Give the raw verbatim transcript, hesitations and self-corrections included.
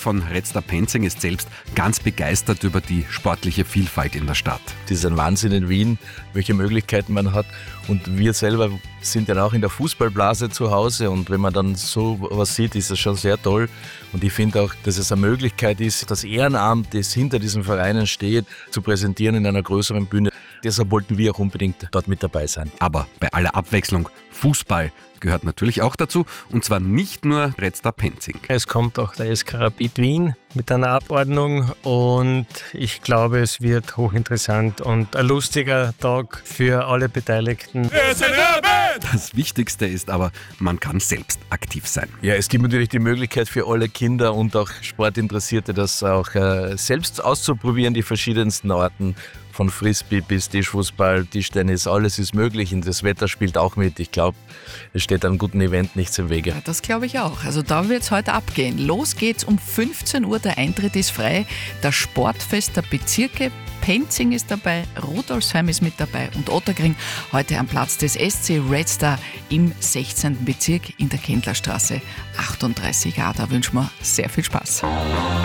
von Red Star Penzing ist selbst ganz begeistert über die sportliche Vielfalt in der Stadt. Das ist ein Wahnsinn in Wien, welche Möglichkeiten man hat. Und wir selber sind ja auch in der Fußballblase zu Hause. Und wenn man dann so was sieht, ist das schon sehr toll. Und ich finde auch, dass es eine Möglichkeit ist, das Ehrenamt, das hinter diesen Vereinen steht, zu präsentieren in einer größeren Bühne. Deshalb wollten wir auch unbedingt dort mit dabei sein. Aber bei aller Abwechslung, Fußball gehört natürlich auch dazu. Und zwar nicht nur Red Star Penzing. Es kommt auch der S K Rapid Wien mit einer Abordnung und ich glaube, es wird hochinteressant und ein lustiger Tag für alle Beteiligten. Das Wichtigste ist aber, man kann selbst aktiv sein. Ja, es gibt natürlich die Möglichkeit für alle Kinder und auch Sportinteressierte, das auch äh, selbst auszuprobieren, die verschiedensten Arten. Von Frisbee bis Tischfußball, Tischtennis, alles ist möglich und das Wetter spielt auch mit. Ich glaube, es steht einem guten Event nichts im Wege. Ja, das glaube ich auch. Also da wird es heute abgehen. Los geht's um fünfzehn Uhr, der Eintritt ist frei. Das Sportfest der Bezirke, Penzing ist dabei, Rudolfsheim ist mit dabei und Otterkring heute am Platz des S C Red Star im sechzehnten Bezirk in der Kendlerstraße achtunddreißig a. Da wünschen wir sehr viel Spaß.